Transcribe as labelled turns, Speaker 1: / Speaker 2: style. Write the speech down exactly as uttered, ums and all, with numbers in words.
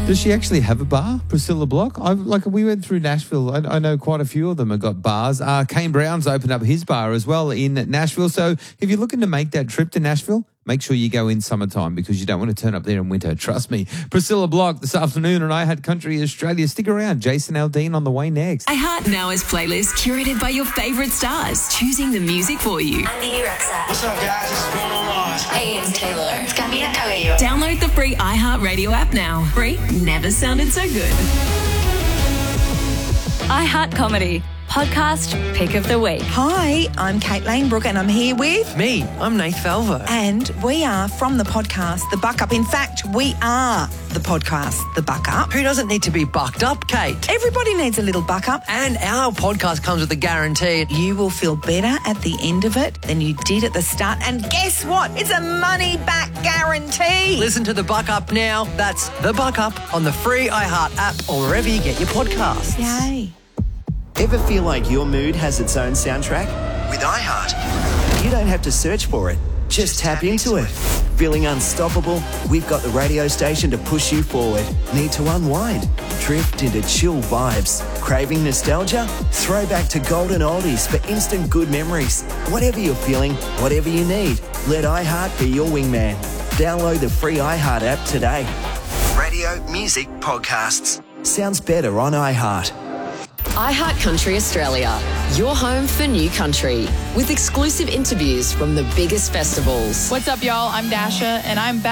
Speaker 1: Does she actually have a bar, Priscilla Block? I like we went through Nashville. I, I know quite a few of them have got bars. Uh, Kane Brown's opened up his bar as well in Nashville. So if you're looking to make that trip to Nashville, make sure you go in summertime because you don't want to turn up there in winter. Trust me. Priscilla Block this afternoon on I Heart Country Australia. Stick around. Jason Aldean on the way next.
Speaker 2: iHeart Now is playlist curated by your favourite stars, choosing the music for you.
Speaker 3: I'm Bibi Rexha.
Speaker 4: What's up, guys? It's Bruno Mars.
Speaker 3: Hey, it's Taylor. It's Camila Cabello.
Speaker 2: Download the free iHeart Radio app now. Free never sounded so good.
Speaker 5: iHeart Comedy Podcast Pick of the Week.
Speaker 6: Hi, I'm Kate Lanebrook and I'm here with...
Speaker 7: Me, I'm Nath Falvo.
Speaker 6: And we are from the podcast The Buck Up. In fact, we are the podcast The Buck Up.
Speaker 7: Who doesn't need to be bucked up, Kate?
Speaker 6: Everybody needs a little buck up.
Speaker 7: And our podcast comes with a guarantee.
Speaker 6: You will feel better at the end of it than you did at the start. And guess what? It's a money-back guarantee.
Speaker 7: Listen to The Buck Up now. That's The Buck Up on the free iHeart app or wherever you get your podcasts.
Speaker 6: Yay.
Speaker 8: Ever feel like your mood has its own soundtrack? With iHeart, you don't have to search for it. Just tap into it. Feeling unstoppable? We've got the radio station to push you forward. Need to unwind? Drift into chill vibes. Craving nostalgia? Throw back to golden oldies for instant good memories. Whatever you're feeling, whatever you need, let iHeart be your wingman. Download the free iHeart app today. Radio, music, podcasts. Sounds better on iHeart.
Speaker 9: iHeart Country Australia, your home for new country, with exclusive interviews from the biggest festivals.
Speaker 10: What's up, y'all? I'm Dasha, and I'm back.